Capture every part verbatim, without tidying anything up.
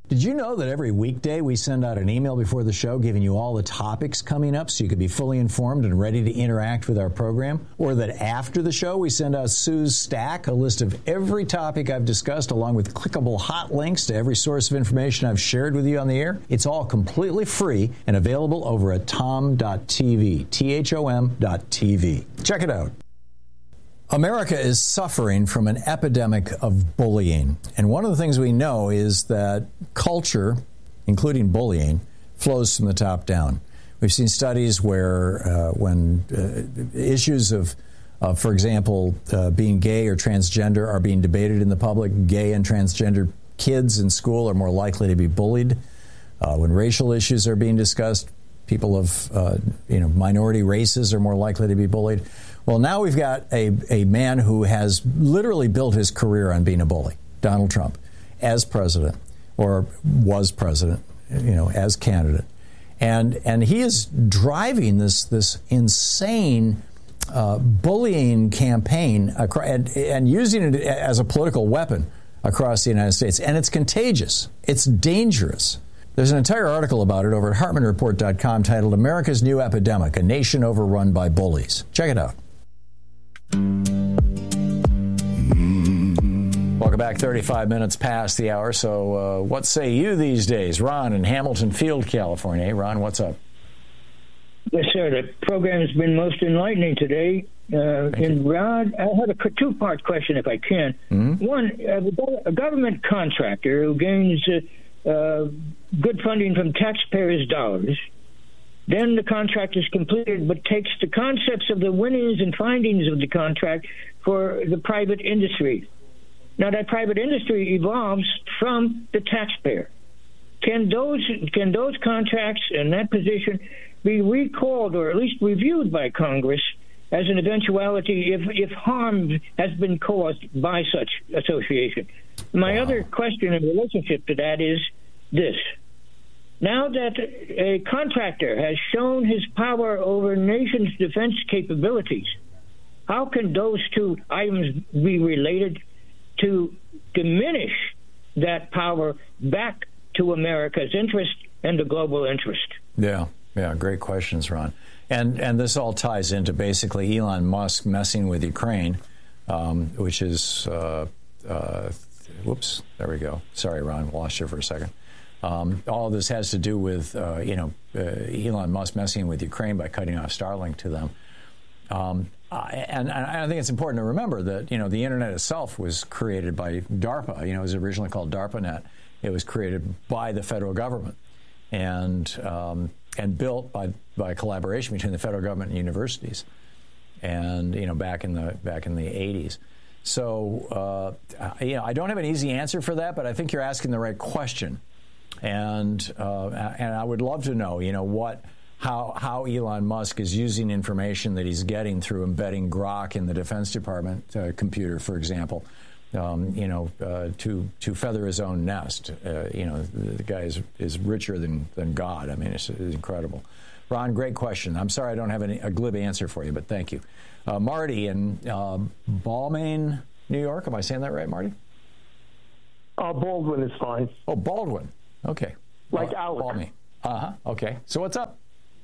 Did you know that every weekday we send out an email before the show giving you all the topics coming up so you could be fully informed and ready to interact with our program? Or that after the show we send out Sue's Stack, a list of every topic I've discussed along with clickable hot links to every source of information I've shared with you on the air? It's all completely free and available over at tom dot t v, T H O M dot T V. Check it out. America is suffering from an epidemic of bullying. And one of the things we know is that culture, including bullying, flows from the top down. We've seen studies where uh, when uh, issues of, uh, for example, uh, being gay or transgender are being debated in the public, gay and transgender kids in school are more likely to be bullied. Uh, when racial issues are being discussed, people of uh, you know minority races are more likely to be bullied. Well, now we've got a, a man who has literally built his career on being a bully, Donald Trump, as president, or was president, you know, as candidate. And and he is driving this this insane uh, bullying campaign across, and, and using it as a political weapon across the United States. And it's contagious. It's dangerous. There's an entire article about it over at Hartman Report dot com titled America's New Epidemic, A Nation Overrun by Bullies. Check it out. Welcome back. thirty-five minutes past the hour. So uh, what say you these days? Ron in Hamilton Field, California. Hey, Ron, what's up? Yes, sir. The program has been most enlightening today. Uh, and Rod, I have a two-part question, if I can. Mm-hmm. One, uh, a government contractor who gains uh, uh, good funding from taxpayers' dollars. Then the contract is completed, but takes the concepts of the winnings and findings of the contract for the private industry. Now, that private industry evolves from the taxpayer. Can those can those contracts in that position be recalled or at least reviewed by Congress as an eventuality if, if harm has been caused by such association? My wow. other question in relationship to that is this. Now that a contractor has shown his power over nation's defense capabilities, how can those two items be related to diminish that power back to America's interest and the global interest? Yeah, yeah, great questions, Ron. And and this all ties into basically Elon Musk messing with Ukraine, um, which is, uh, uh, whoops, there we go. Sorry, Ron, lost you for a second. Um, all of this has to do with, uh, you know, uh, Elon Musk messing with Ukraine by cutting off Starlink to them. Um, uh, and, and I think it's important to remember that, you know, the Internet itself was created by DARPA. You know, it was originally called DARPANet. It was created by the federal government and um, and built by by collaboration between the federal government and universities. And, you know, back in the back in the eighties. So, uh, you know, I don't have an easy answer for that, but I think you're asking the right question. And uh, and I would love to know, you know, what how how Elon Musk is using information that he's getting through embedding Grok in the Defense Department uh, computer, for example, um, you know, uh, to to feather his own nest. Uh, you know, the, the guy is, is richer than than God. I mean, it's, it's incredible. Ron, great question. I'm sorry I don't have any, a glib answer for you, but thank you. Uh, Marty in uh, Balmain, New York. Am I saying that right, Marty? Uh, Baldwin is fine. Oh, Baldwin. Okay. Like uh, Alec. Call me. Uh-huh. Okay. So what's up?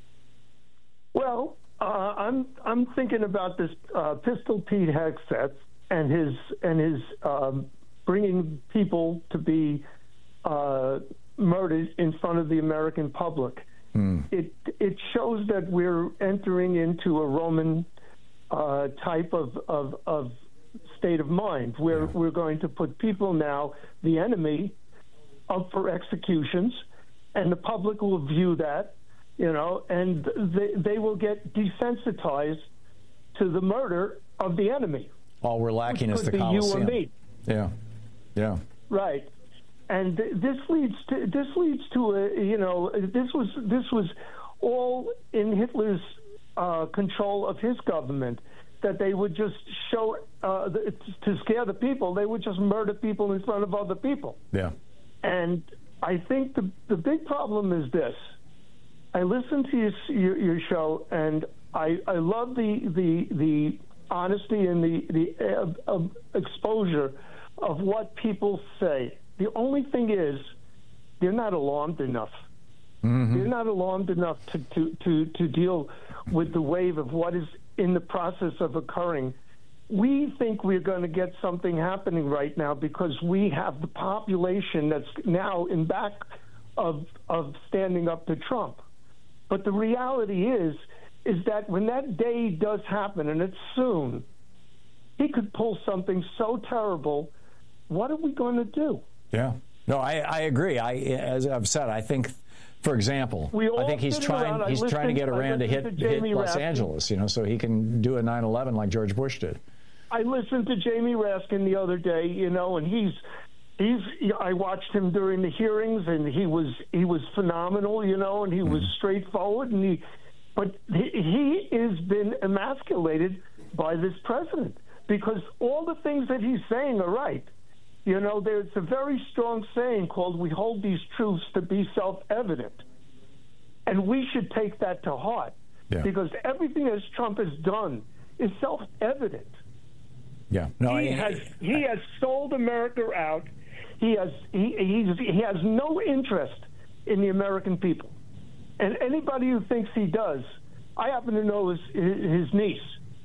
Well, uh, I'm I'm thinking about this uh, Pistol Pete Hegseth and his and his um, bringing people to be uh, murdered in front of the American public. Hmm. It it shows that we're entering into a Roman uh, type of, of of state of mind where yeah. we're going to put people now, the enemy, up for executions, and the public will view that, you know, and they, they will get desensitized to the murder of the enemy. All we're lacking is the Colosseum. Colosseum. You or me. Yeah, yeah. Right, and th- this leads to this leads to a you know this was this was all in Hitler's uh, control of his government, that they would just show uh, to scare the people. They would just murder people in front of other people. Yeah. And I think the the big problem is this. I listened to your your, your show, and I, I love the the the honesty and the the uh, uh, exposure of what people say. The only thing is, they're not alarmed enough. Mm-hmm. They're not alarmed enough to, to, to, to deal with the wave of what is in the process of occurring. We think we're going to get something happening right now because we have the population that's now in back of of standing up to Trump. But the reality is, is that when that day does happen, and it's soon, he could pull something so terrible. What are we going to do? Yeah. No, I, I agree. I, as I've said, I think, for example, I think he's trying he's listened, trying to get Iran to hit, to hit Los Raskin. Angeles, you know, so he can do a nine eleven like George Bush did. I listened to Jamie Raskin the other day, you know, and he's he's. I watched him during the hearings, and he was he was phenomenal, you know, and he mm-hmm. was straightforward, and he, but he, he has been emasculated by this president because all the things that he's saying are right. You know, there's a very strong saying called, we hold these truths to be self-evident. And we should take that to heart yeah. because everything that Trump has done is self-evident. Yeah. No, he, I, has, he has sold America out. He has, he, he's, he has no interest in the American people. And anybody who thinks he does, I happen to know his, his niece.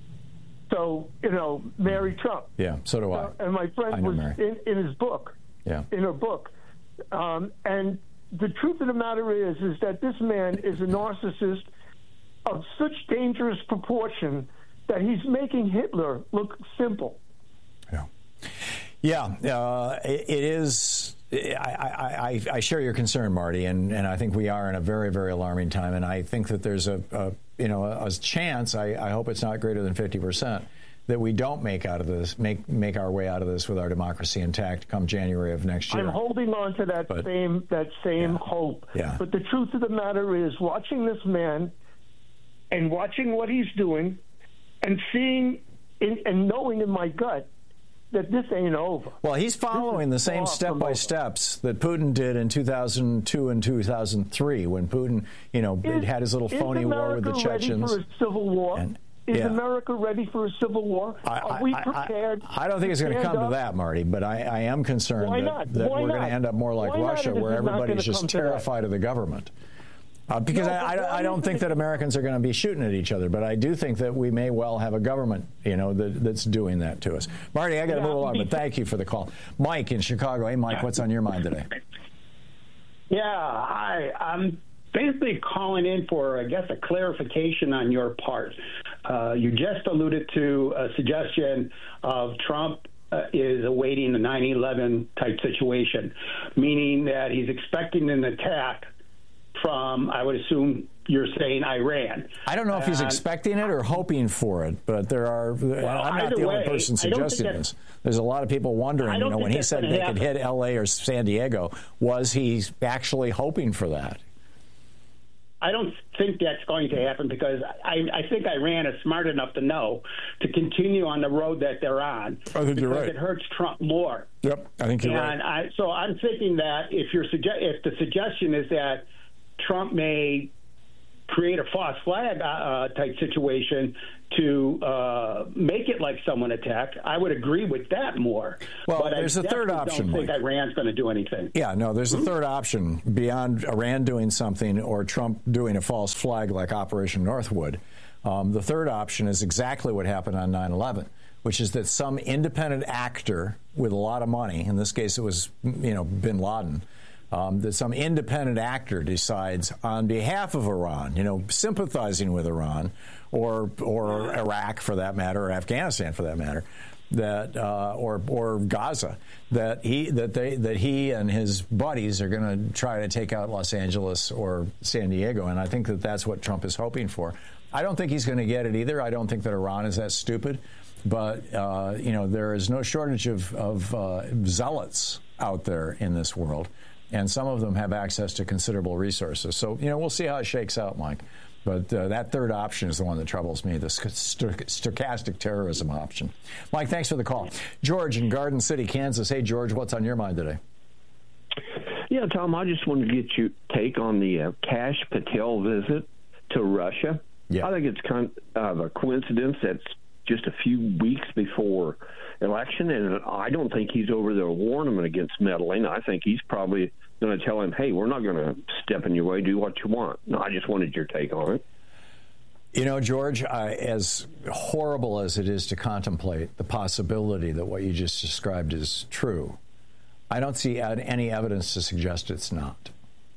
So, you know, Mary Trump. Yeah, so do I. Uh, and my friend was in, in his book, yeah. in her book. Um, and the truth of the matter is, is that this man is a narcissist of such dangerous proportion that he's making Hitler look simple. Yeah. Yeah, uh, it, it is. I, I, I share your concern, Marty, and, and I think we are in a very, very alarming time. And I think that there's a, a you know, a, a chance. I, I hope it's not greater than fifty percent that we don't make out of this, make make our way out of this with our democracy intact come January of next year. I'm holding on to that but, same that same yeah, hope. Yeah. But the truth of the matter is, watching this man and watching what he's doing, and seeing in, and knowing in my gut that this ain't over. Well, he's following the same step-by-steps that Putin did in two thousand two and two thousand three when Putin, you know, is, had his little phony war with the Chechens. Is America ready for a civil war? And, is yeah. America ready for a civil war? I, Are we I, prepared? I, I don't think it's going to come up? to that, Marty, but I, I am concerned Why that, not? that Why we're not? going to end up more like Why Russia, where everybody's just terrified of the government. Uh, because no, I, I, I don't think that Americans are going to be shooting at each other, but I do think that we may well have a government, you know, that, that's doing that to us. Marty, I got to yeah, move along, but thank you for the call. Mike in Chicago. Hey, Mike, what's on your mind today? Yeah, hi. I'm basically calling in for, I guess, a clarification on your part. Uh, you just alluded to a suggestion of Trump uh, is awaiting a nine eleven type situation, meaning that he's expecting an attack from, I would assume you're saying, Iran. I don't know if he's and, expecting it or hoping for it, but there are, well, I'm not the way, only person suggesting this. There's a lot of people wondering, you know, when he said they happen. could hit L A or San Diego, was he actually hoping for that? I don't think that's going to happen because I, I think Iran is smart enough to know to continue on the road that they're on. I think you're right. Because it hurts Trump more. Yep, I think you're and right. I, so I'm thinking that if you're sugge- if the suggestion is that Trump may create a false flag uh, type situation to uh, make it like someone attacked, I would agree with that more. Well, but there's I a third option. I don't think Mike. Iran's going to do anything. Yeah, no, there's a third option beyond Iran doing something or Trump doing a false flag like Operation Northwood. Um, the third option is exactly what happened on nine eleven, which is that some independent actor with a lot of money, in this case it was, you know, bin Laden, Um, that some independent actor decides on behalf of Iran, you know, sympathizing with Iran or or Iraq for that matter, or Afghanistan for that matter, that uh, or or Gaza, that he that they that he and his buddies are going to try to take out Los Angeles or San Diego, and I think that that's what Trump is hoping for. I don't think he's going to get it either. I don't think that Iran is that stupid, but uh, you know, there is no shortage of, of uh, zealots out there in this world. And some of them have access to considerable resources. So, you know, we'll see how it shakes out, Mike. But uh, that third option is the one that troubles me, the stochastic terrorism option. Mike, thanks for the call. George in Garden City, Kansas. Hey, George, what's on your mind today? Yeah, Tom, I just wanted to get your take on the uh, Kash Patel visit to Russia. Yeah. I think it's kind of a coincidence that's just a few weeks before election, and I don't think he's over there warning them against meddling. I think he's probably going to tell him, hey, we're not going to step in your way, do what you want. No, I just wanted your take on it. You know, George, I, as horrible as it is to contemplate the possibility that what you just described is true, I don't see any evidence to suggest it's not.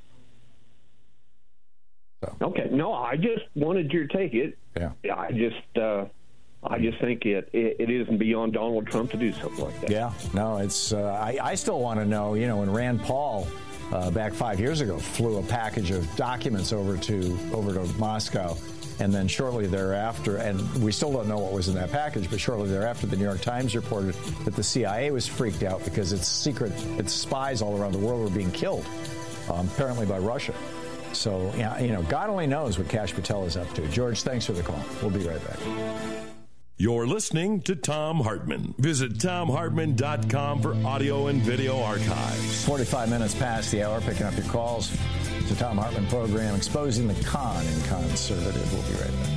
So. Okay. No, I just wanted your take. It. Yeah. I just, uh, I just think it, it it isn't beyond Donald Trump to do something like that. Yeah. No, it's. Uh, I I still want to know. You know, when Rand Paul uh, back five years ago flew a package of documents over to over to Moscow. And then shortly thereafter, and we still don't know what was in that package, but shortly thereafter, the New York Times reported that the C I A was freaked out because its secret, its spies all around the world were being killed, um, apparently by Russia. So, yeah, you know, God only knows what Kash Patel is up to. George, thanks for the call. We'll be right back. You're listening to Thom Hartmann. Visit Thom Hartmann dot com for audio and video archives. forty-five minutes past the hour, picking up your calls. It's the Thom Hartmann program, exposing the con in conservative. We'll be right back.